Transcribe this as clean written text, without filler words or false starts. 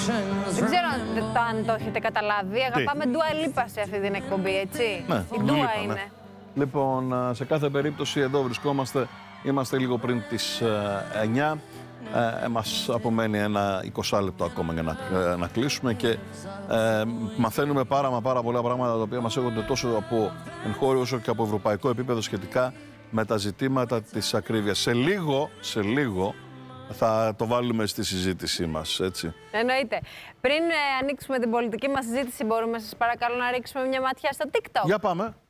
Δεν ξέρω αν το έχετε καταλάβει. Αγαπάμε Dua Lipa σε αυτή την εκπομπή, έτσι. Ναι, η Dua είναι. Ναι. Λοιπόν, σε κάθε περίπτωση εδώ βρισκόμαστε. Είμαστε λίγο πριν τις 9. Μας απομένει ένα 20 λεπτό ακόμα για να κλείσουμε και μαθαίνουμε πάρα πολλά πράγματα τα οποία μας έρχονται τόσο από εγχώριο όσο και από ευρωπαϊκό επίπεδο σχετικά με τα ζητήματα της ακρίβειας. Σε λίγο θα το βάλουμε στη συζήτησή μας, έτσι. Εννοείται. Πριν ανοίξουμε την πολιτική μας συζήτηση, μπορούμε σας παρακαλώ να ρίξουμε μια ματιά στο TikTok. Για πάμε.